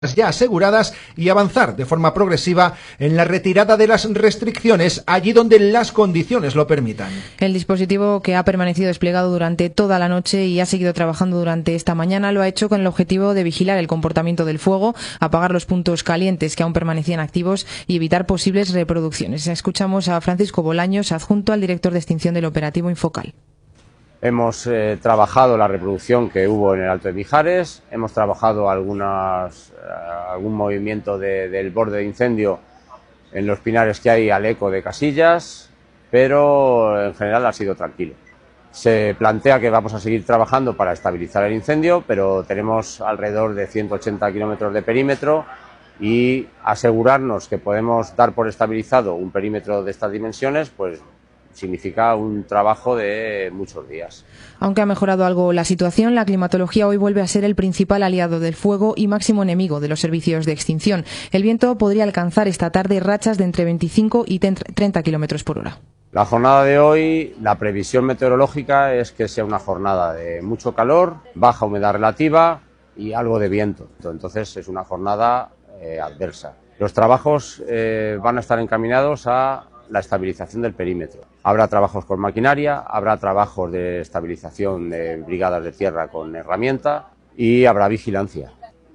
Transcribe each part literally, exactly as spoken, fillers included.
ya aseguradas y avanzar de forma progresiva en la retirada de las restricciones allí donde las condiciones lo permitan. El dispositivo, que ha permanecido desplegado durante toda la noche y ha seguido trabajando durante esta mañana, lo ha hecho con el objetivo de vigilar el comportamiento del fuego, apagar los puntos calientes que aún permanecían activos y evitar posibles reproducciones. Escuchamos a Francisco Bolaños, adjunto al director de extinción del operativo Infocal. Hemos eh, trabajado la reproducción que hubo en el Alto de Mijares, hemos trabajado algunas, eh, algún movimiento de, del borde de incendio en los pinares que hay al eco de Casillas, pero en general ha sido tranquilo. Se plantea que vamos a seguir trabajando para estabilizar el incendio, pero tenemos alrededor de ciento ochenta kilómetros de perímetro y asegurarnos que podemos dar por estabilizado un perímetro de estas dimensiones, pues significa un trabajo de muchos días. Aunque ha mejorado algo la situación, la climatología hoy vuelve a ser el principal aliado del fuego y máximo enemigo de los servicios de extinción. El viento podría alcanzar esta tarde rachas de entre veinticinco y treinta kilómetros por hora. La jornada de hoy, la previsión meteorológica es que sea una jornada de mucho calor, baja humedad relativa y algo de viento. Entonces es una jornada eh, adversa. Los trabajos eh, van a estar encaminados a la estabilización del perímetro. Habrá trabajos con maquinaria, habrá trabajos de estabilización de brigadas de tierra con herramienta y habrá vigilancia.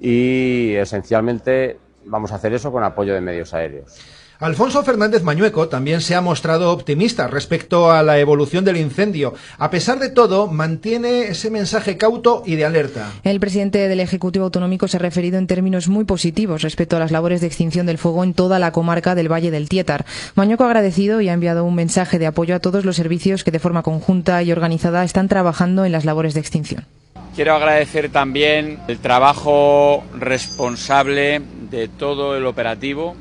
Y esencialmente vamos a hacer eso con apoyo de medios aéreos. Alfonso Fernández Mañueco también se ha mostrado optimista respecto a la evolución del incendio. A pesar de todo, mantiene ese mensaje cauto y de alerta. El presidente del Ejecutivo Autonómico se ha referido en términos muy positivos respecto a las labores de extinción del fuego en toda la comarca del Valle del Tietar. Mañueco ha agradecido y ha enviado un mensaje de apoyo a todos los servicios que de forma conjunta y organizada están trabajando en las labores de extinción. Quiero agradecer también el trabajo responsable de todo el operativo,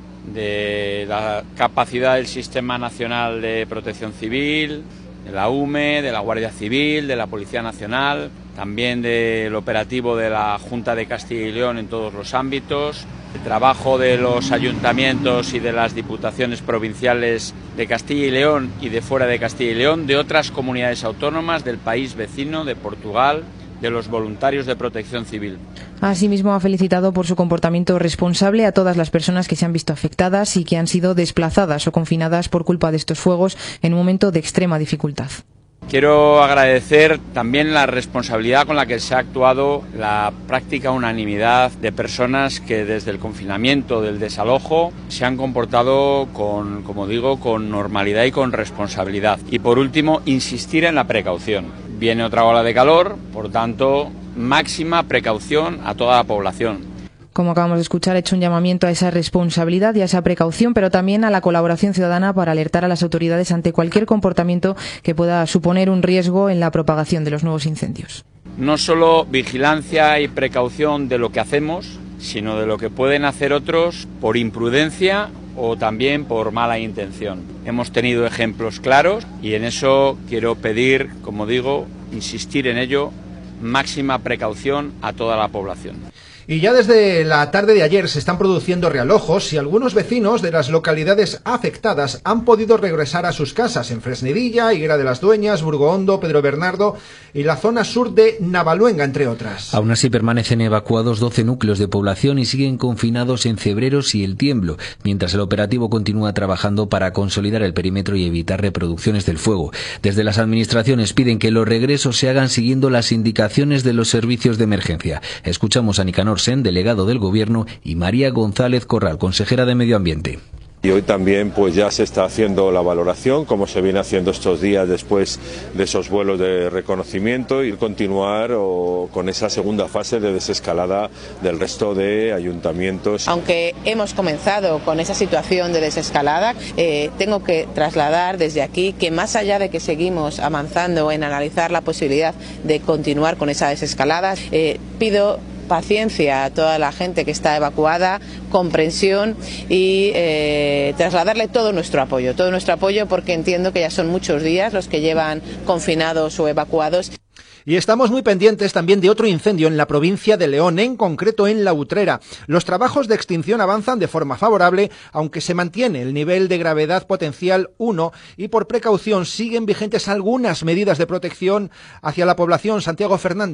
de la capacidad del Sistema Nacional de Protección Civil, de la U M E, de la Guardia Civil, de la Policía Nacional, también del operativo de la Junta de Castilla y León en todos los ámbitos, el trabajo de los ayuntamientos y de las diputaciones provinciales de Castilla y León y de fuera de Castilla y León, de otras comunidades autónomas del país vecino, de Portugal, de los voluntarios de protección civil. Asimismo, ha felicitado por su comportamiento responsable a todas las personas que se han visto afectadas y que han sido desplazadas o confinadas por culpa de estos fuegos en un momento de extrema dificultad. Quiero agradecer también la responsabilidad con la que se ha actuado, la práctica unanimidad de personas que desde el confinamiento, del desalojo, se han comportado con, como digo, con normalidad y con responsabilidad. Y por último, insistir en la precaución. Viene otra ola de calor, por tanto, máxima precaución a toda la población. Como acabamos de escuchar, ha hecho un llamamiento a esa responsabilidad y a esa precaución, pero también a la colaboración ciudadana para alertar a las autoridades ante cualquier comportamiento que pueda suponer un riesgo en la propagación de los nuevos incendios. No solo vigilancia y precaución de lo que hacemos, sino de lo que pueden hacer otros por imprudencia o también por mala intención. Hemos tenido ejemplos claros y en eso quiero pedir, como digo, insistir en ello, máxima precaución a toda la población. Y ya desde la tarde de ayer se están produciendo realojos y algunos vecinos de las localidades afectadas han podido regresar a sus casas en Fresnedilla, Higuera de las Dueñas, Burgohondo, Pedro Bernardo y la zona sur de Navaluenga, entre otras. Aún así permanecen evacuados doce núcleos de población y siguen confinados en Cebreros y El Tiemblo, mientras el operativo continúa trabajando para consolidar el perímetro y evitar reproducciones del fuego. Desde las administraciones piden que los regresos se hagan siguiendo las indicaciones de los servicios de emergencia. Escuchamos a Nicanor Sen, delegado del Gobierno, y María González Corral, consejera de Medio Ambiente. Y hoy también pues ya se está haciendo la valoración, como se viene haciendo estos días después de esos vuelos de reconocimiento, y continuar o, con esa segunda fase de desescalada del resto de ayuntamientos. Aunque hemos comenzado con esa situación de desescalada, eh, tengo que trasladar desde aquí que más allá de que seguimos avanzando en analizar la posibilidad de continuar con esa desescalada, eh, pido paciencia a toda la gente que está evacuada, comprensión y eh, trasladarle todo nuestro apoyo, todo nuestro apoyo porque entiendo que ya son muchos días los que llevan confinados o evacuados. Y estamos muy pendientes también de otro incendio en la provincia de León, en concreto en La Utrera. Los trabajos de extinción avanzan de forma favorable, aunque se mantiene el nivel de gravedad potencial uno y por precaución siguen vigentes algunas medidas de protección hacia la población. Santiago Fernández.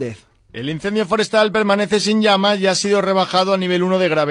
El incendio forestal permanece sin llamas y ha sido rebajado a nivel uno de gravedad.